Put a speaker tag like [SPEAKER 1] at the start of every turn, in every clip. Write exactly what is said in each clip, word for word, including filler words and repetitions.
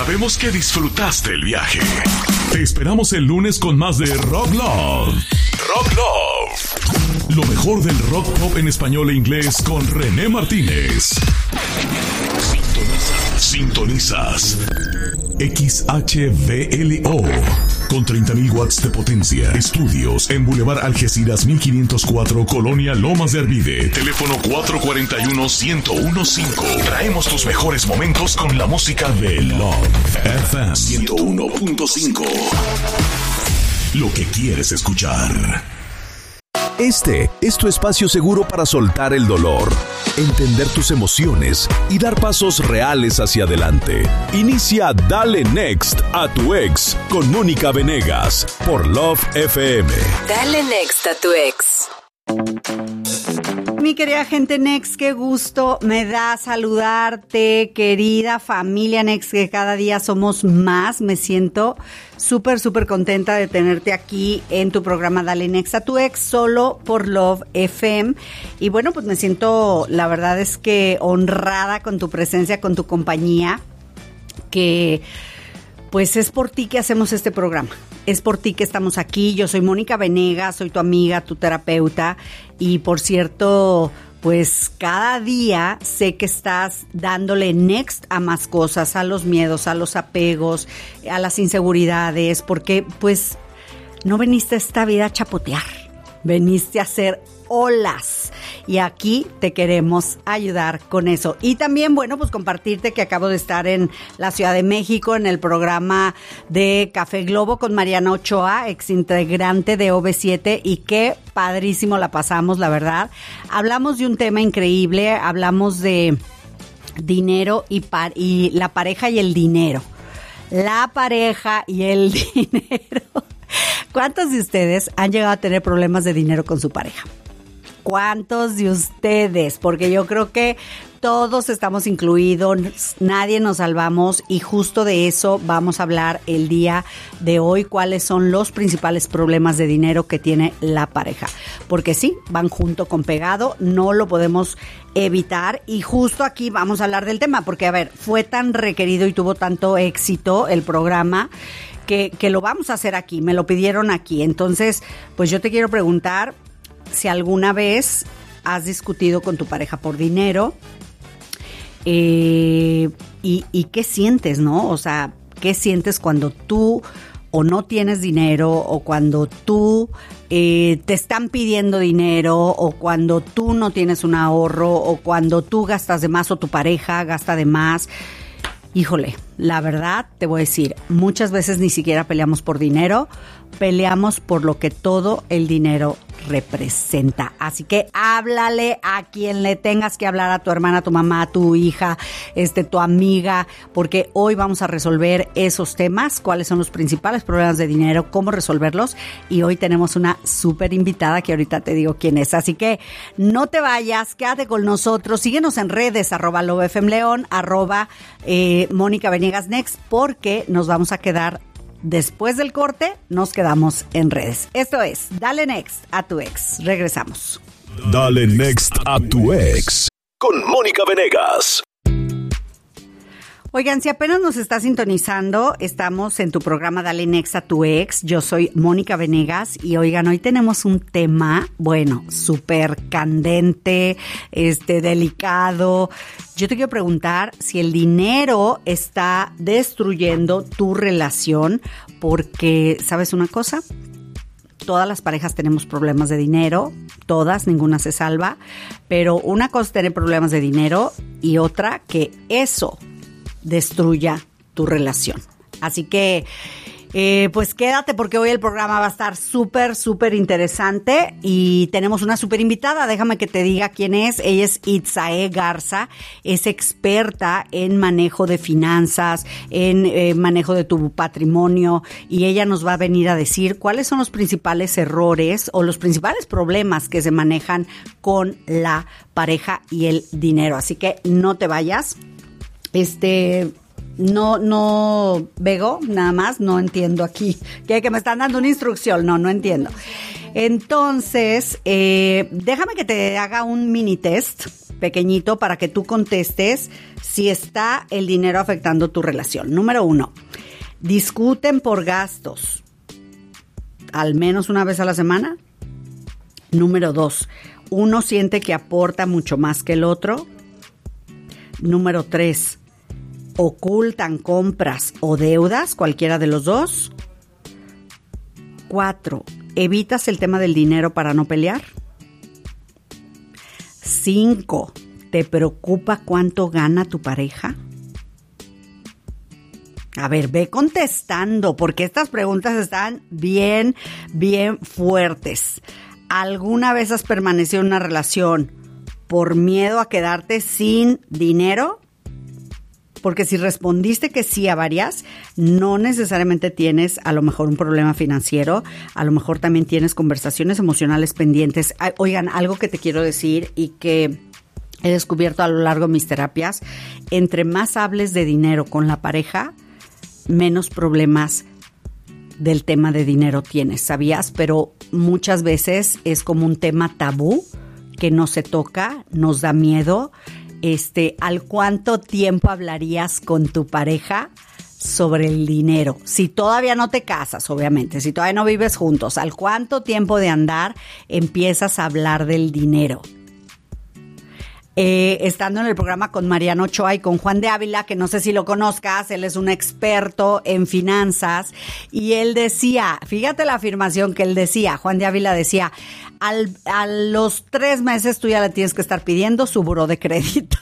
[SPEAKER 1] Sabemos que disfrutaste el viaje. Te esperamos el lunes con más de Rock Love. Rock Love. Lo mejor del rock pop en español e inglés con René Martínez. Sintonizas. Sintonizas. X H V L O con treinta mil watts de potencia. Estudios en Boulevard Algeciras mil quinientos cuatro, Colonia Lomas de Arvide. Teléfono cuatro cuatro uno, uno cero uno cinco. Traemos tus mejores momentos con la música de Love F M ciento uno punto cinco. Lo que quieres escuchar.
[SPEAKER 2] Este es tu espacio seguro para soltar el dolor, entender tus emociones y dar pasos reales hacia adelante. Inicia Dale Next a tu ex con Mónica Venegas por Love F M.
[SPEAKER 3] Dale Next a tu ex.
[SPEAKER 4] Mi querida gente Next, qué gusto me da saludarte, querida familia Next, que cada día somos más. Me siento súper, súper contenta de tenerte aquí en tu programa Dale Next a tu ex, solo por Love F M. Y bueno, pues me siento, la verdad es que honrada con tu presencia, con tu compañía, que pues es por ti que hacemos este programa. Es por ti que estamos aquí. Yo soy Mónica Venegas, soy tu amiga, tu terapeuta. Y por cierto, pues cada día sé que estás dándole next a más cosas, a los miedos, a los apegos, a las inseguridades, porque pues no veniste a esta vida a chapotear, veniste a hacer olas. Y aquí te queremos ayudar con eso. Y también, bueno, pues compartirte que acabo de estar en la Ciudad de México en el programa de Café Globo con Mariana Ochoa, exintegrante de O V siete, y qué padrísimo la pasamos, la verdad. Hablamos de un tema increíble, hablamos de dinero y, par- y la pareja y el dinero. La pareja y el dinero. ¿Cuántos de ustedes han llegado a tener problemas de dinero con su pareja? ¿Cuántos de ustedes? Porque yo creo que todos estamos incluidos, nadie nos salvamos, y justo de eso vamos a hablar el día de hoy, cuáles son los principales problemas de dinero que tiene la pareja. Porque sí, van junto con pegado, no lo podemos evitar, y justo aquí vamos a hablar del tema, porque a ver, fue tan requerido y tuvo tanto éxito el programa que, que lo vamos a hacer aquí, me lo pidieron aquí. Entonces, pues yo te quiero preguntar si alguna vez has discutido con tu pareja por dinero, eh, y, y qué sientes, ¿no? O sea, ¿qué sientes cuando tú o no tienes dinero, o cuando tú eh, te están pidiendo dinero, o cuando tú no tienes un ahorro, o cuando tú gastas de más o tu pareja gasta de más? Híjole, la verdad te voy a decir, muchas veces ni siquiera peleamos por dinero, peleamos por lo que todo el dinero representa. Así que háblale a quien le tengas que hablar, a tu hermana, a tu mamá, a tu hija, este, tu amiga, porque hoy vamos a resolver esos temas, cuáles son los principales problemas de dinero, cómo resolverlos, y hoy tenemos una súper invitada que ahorita te digo quién es. Así que no te vayas, quédate con nosotros, síguenos en redes, arroba LoveFMLeón, arroba eh, Mónica Venegas Next, porque nos vamos a quedar. Después del corte, nos quedamos en redes. Esto es Dale Next a tu ex. Regresamos.
[SPEAKER 2] Dale Next a tu ex con Mónica Venegas.
[SPEAKER 4] Oigan, si apenas nos está sintonizando, estamos en tu programa Dale Next a tu ex. Yo soy Mónica Venegas y oigan, hoy tenemos un tema, bueno, súper candente, este, delicado. Yo te quiero preguntar si el dinero está destruyendo tu relación, porque, ¿sabes una cosa? Todas las parejas tenemos problemas de dinero, todas, ninguna se salva, pero una cosa es tener problemas de dinero y otra que eso destruya tu relación. Así que, eh, pues quédate, porque hoy el programa va a estar súper, súper interesante y tenemos una súper invitada. Déjame que te diga quién es. Ella es Itzae Garza, es experta en manejo de finanzas, en eh, manejo de tu patrimonio, y ella nos va a venir a decir cuáles son los principales errores o los principales problemas que se manejan con la pareja y el dinero. Así que no te vayas. Este, no, no, Bego, nada más, no entiendo aquí, que, que me están dando una instrucción, no, no entiendo. Entonces, eh, déjame que te haga un mini test pequeñito para que tú contestes si está el dinero afectando tu relación. Número uno, discuten por gastos al menos una vez a la semana. Número dos, uno siente que aporta mucho más que el otro. Número tres, ocultan compras o deudas, cualquiera de los dos. Cuatro, evitas el tema del dinero para no pelear. Cinco, ¿te preocupa cuánto gana tu pareja? A ver, ve contestando, porque estas preguntas están bien, bien fuertes. ¿Alguna vez has permanecido en una relación por miedo a quedarte sin dinero? Porque si respondiste que sí a varias, no necesariamente tienes a lo mejor un problema financiero, a lo mejor también tienes conversaciones emocionales pendientes. Oigan, algo que te quiero decir y que he descubierto a lo largo de mis terapias, entre más hables de dinero con la pareja, menos problemas del tema de dinero tienes, ¿sabías? Pero muchas veces es como un tema tabú que no se toca, nos da miedo. Este, ¿al cuánto tiempo hablarías con tu pareja sobre el dinero? Si todavía no te casas, obviamente, si todavía no vives juntos, ¿al cuánto tiempo de andar empiezas a hablar del dinero? Eh, estando en el programa con Mariano Ochoa y con Juan de Ávila, que no sé si lo conozcas, él es un experto en finanzas, y él decía, fíjate la afirmación que él decía, Juan de Ávila decía, al, a los tres meses tú ya le tienes que estar pidiendo su buró de crédito.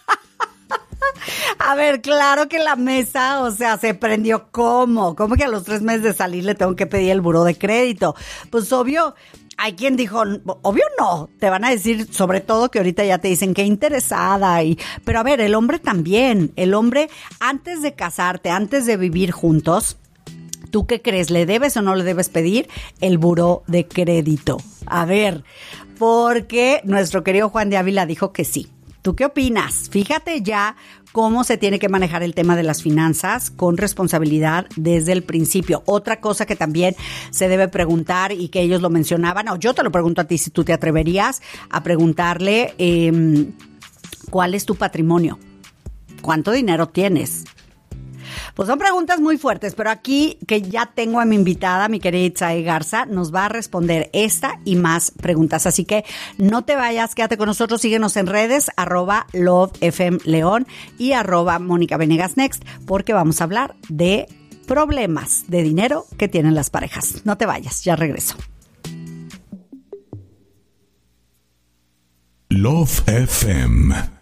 [SPEAKER 4] A ver, claro que la mesa, o sea, se prendió. ¿Cómo? ¿Cómo que a los tres meses de salir le tengo que pedir el buró de crédito? Pues obvio. Hay quien dijo, obvio no, te van a decir, sobre todo que ahorita ya te dicen que interesada, y, pero a ver, el hombre también, el hombre antes de casarte, antes de vivir juntos, ¿tú qué crees? ¿Le debes o no le debes pedir el buró de crédito? A ver, porque nuestro querido Juan de Ávila dijo que sí. ¿Tú qué opinas? Fíjate ya cómo se tiene que manejar el tema de las finanzas con responsabilidad desde el principio. Otra cosa que también se debe preguntar y que ellos lo mencionaban, o yo te lo pregunto a ti si tú te atreverías a preguntarle eh, ¿cuál es tu patrimonio? ¿Cuánto dinero tienes? Pues son preguntas muy fuertes, pero aquí que ya tengo a mi invitada, mi querida Itzae Garza, nos va a responder esta y más preguntas. Así que no te vayas, quédate con nosotros, síguenos en redes, arroba lovefmleón y arroba Mónica Venegas Next, porque vamos a hablar de problemas de dinero que tienen las parejas. No te vayas, ya regreso.
[SPEAKER 1] Love F M